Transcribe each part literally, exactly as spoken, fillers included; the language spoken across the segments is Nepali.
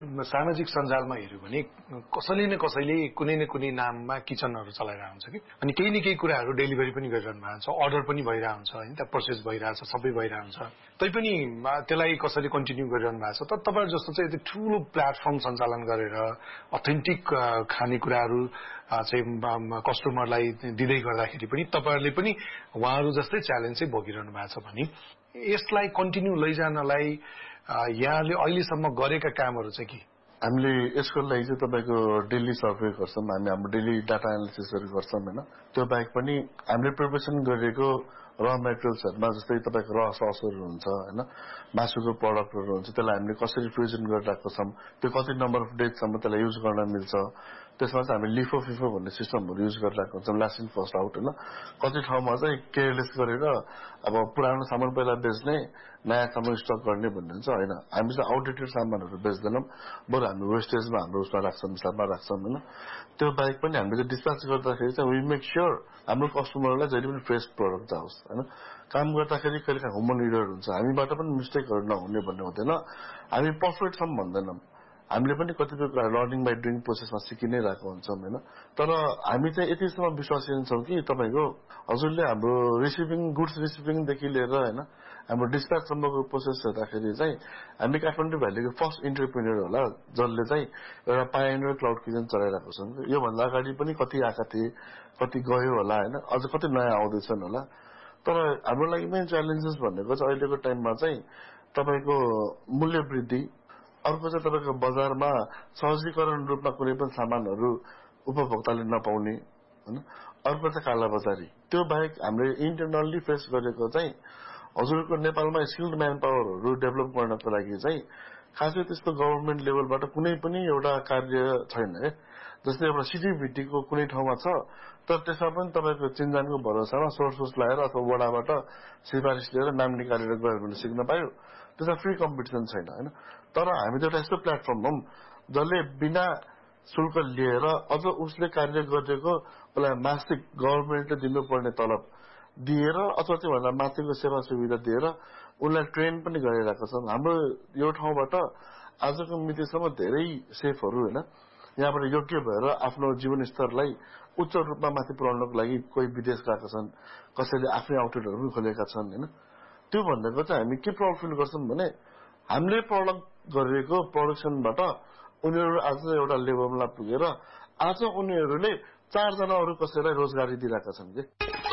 सामाजिक सञ्जालमा हेर्यो भने कसैले न कसैले कुनै न कुनै नाममा किचनहरू चलाइरहेको हुन्छ कि अनि केही न केही कुराहरू डेलिभरी पनि गरिरहनु भएको हुन्छ, अर्डर पनि भइरहेको हुन्छ होइन, त्यहाँ प्रोसेस भइरहेको छ, सबै भइरहेको हुन्छ। तैपनि त्यसलाई कसैले कन्टिन्यू गरिरहनु भएको छ। तर तपाईहरु जस्तो चाहिँ यति ठुलो प्लेटफर्म सञ्चालन गरेर अथेन्टिक खानेकुराहरू चाहिँ कस्टमरलाई दिँदै गर्दाखेरि पनि तपाईहरुले पनि उहाँहरू जस्तै च्यालेन्ज चाहिँ भोगिरहनु भएको छ भने यसलाई कन्टिन्यू लैजानलाई यहाँले अहिलेसम्म गरेका कामहरू चाहिँ के? हामीले यसको लागि चाहिँ तपाईको डेली सर्भे गर्छौं, हामी हाम्रो डेली डाटा एनालिसिसहरू गर्छौं हैन। त्यो बाहेक पनि हामीले प्रिपरेसन गरेको र मेटेरियल्सहरुमा जस्तै तपाईको र ससहरु हुन्छ हैन, मासुको प्रोडक्टहरु हुन्छ, त्यसलाई हामीले कसरी फ्रिजन गरिराखेको छौं, त्यो कति नम्बर अफ डेज सम्म त्यसलाई युज गर्न मिल्छ। त्यसमा चाहिँ हामी लिफो फिफो भन्ने सिस्टमहरु युज गरिराखेको छौं, लास्ट इन फर्स्ट आउट हैन। कति ठाउँमा चाहिँ केयरलेस गरेर अब पुरानो सामान पहिला बेच्ने, नयाँ सामान स्टक गर्ने भन्ने हुन्छ हैन। हामी चाहिँ आउटडेटेड सामानहरु बेच्दैनौं, बरु हामी वेस्टेजमा हाम्रो उसमा राख्छौं, हिसाबमा राख्छौं हैन। त्यो बाहेक पनि हामीले डिस्प्याच गर्दाखेरि चाहिँ वी मेक श्योर हाम्रो कस्टमरलाई जहिले पनि फ्रेश प्रोडक्ट जाओस् हैन। काम गर्दाखेरि कहिलेकाहीँ ह्युमन एरर हुन्छ, हामीबाट पनि मिस्टेकहरु नहुने भन्ने हुँदैन। हामी पर्फेक्ट छौं भन्दैनौं, हामीले पनि कतिपय कुरा लर्निङ बाइ डुइङ प्रोसेसमा सिकि नै रहेको हुन्छौं हैन। तर हामी चाहिँ यतिसम्म विश्वासिन छौं कि तपाईको हजुरले हाम्रो रिसिभिङ गुड्स रिसिभिङ देखि लिएर हैन हाम्रो डिस्प्याच सम्मको प्रोसेस हेर्दाखेरि चाहिँ हामी काठमाडौँ भ्यालीको फर्स्ट एन्टरप्रेन्योर होला जसले चाहिँ एउटा पायोनियर क्लाउड किचन चलाइरहेको छन्। यो भन्दा अगाडि पनि कति आएका थिए, कति गयो होला हैन, अझ कति नयाँ आउँदैछन् होला। तर हाम्रो लागि मेन च्यालेन्जेस भनेको चाहिँ अहिलेको टाइममा चाहिँ तपाईको मूल्य वृद्धि, अर्को चाहिँ तपाईको बजारमा सहजीकरण रूपमा कुनै पनि सामानहरू उपभोक्ताले नपाउने हैन, अर्को चाहिँ कालाबजारी। त्यो बाहेक हामीले इन्टरनली फेस गरेको चाहिँ हजुरको नेपालमा स्किल्ड म्यान पावरहरू डेभलप गर्नको लागि चाहिँ खासै त्यस्तो गभर्नमेन्ट लेभलबाट कुनै पनि एउटा कार्य छैन है। जस्तै एउटा सिटीभिटीको कुनै ठाउँमा छ, तर त्यसमा पनि तपाईको चिन्जानको भरोसामा सोर्स लाएर अथवा वडाबाट सिफारिस लिएर नाम निकालेर गयो भने सिक्न पायो, त्यसमा फ्री कम्पिटिसन छैन हैन। तर हामी त एउटा यस्तो प्लेटफर्म हौं जसले बिना शुल्क लिएर अझ उसले कार्य गरेको उसलाई मासिक गभर्नमेन्टले दिनुपर्ने तलब दिएर अथवा त्यो भन्दा माथिको सेवा सुविधा दिएर उनलाई ट्रेन पनि गरिरहेका छौं। हाम्रो यो ठाउँबाट आजको मितिसम्म धेरै सेफहरू हैन यहाँबाट योग्य भएर आफ्नो जीवनस्तरलाई उच्च रूपमा माथि पुर्याउनको लागि कोही विदेश गएका छन्, कसैले आफ्नै आउटलेटहरू पनि खोलेका छन् हैन। त्यो भन्दैको चाहिँ हामी के प्राउड फिल गर्छौं भने हामीले प्रडक्ट गरेको प्रोडक्सनबाट उनीहरू आज एउटा लेभलमा पुगेर आज उनीहरूले चारजना अरू कसैलाई रोजगारी दिइरहेका छन् के।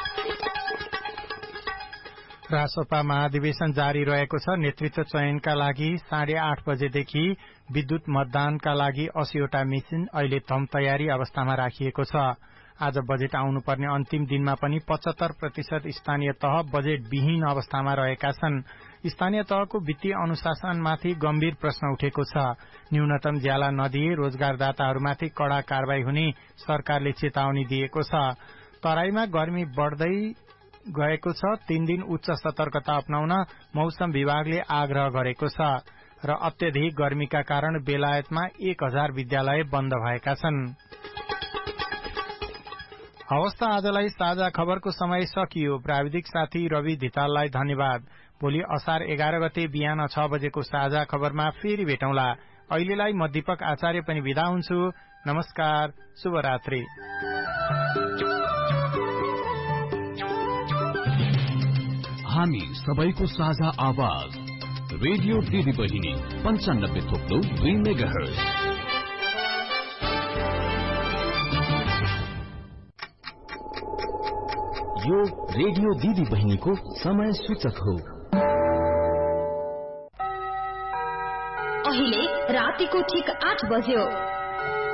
रासोपा महाधिवेशन जारी रहेको छ। नेतृत्व चयनका लागि साढे आठ बजेदेखि विद्युत मतदानका लागि अस्सीवटा मेसिन अहिले थम तयारी अवस्थामा राखिएको छ। आज बजेट आउनुपर्ने अन्तिम दिनमा पनि पचहत्तर प्रतिशत स्थानीय तह बजेट विहीन अवस्थामा रहेका छन्। स्थानीय तहको वित्तीय अनुशासनमाथि गम्भीर प्रश्न उठेको छ। न्यूनतम ज्याला नदिए रोजगारदाताहरूमाथि कड़ा कारवाही हुने सरकारले चेतावनी दिएको छ। तराईमा गर्मी बढ़दै गएको छ। तीन दिन उच्च सतर्कता अपनाउन मौसम विभागले आग्रह गरेको छ र अत्यधिक गर्मीका कारण बेलायतमा एक हजार विद्यालय बन्द भएका छन्। हवस् त आजलाई साझा खबरको समय सकियो। प्राविधिक साथी रवि धिताललाई धन्यवाद। भोलि असार एघार गते बिहान छ बजेको साझा खबरमा फेरि भेटौंला। अहिलेलाई म दीपक आचार्य पनि विदा हुन्छु। नमस्कार, शुभरात्रि। हामी सबैको साझा आवाज रेडियो दिदी बहिनी पञ्चानब्बे थोप्लो दुई मेगाहर्ज। यो रेडियो दिदी बहिनीको समय सूचक हो। अहिले रातिको ठीक आठ बज्यो।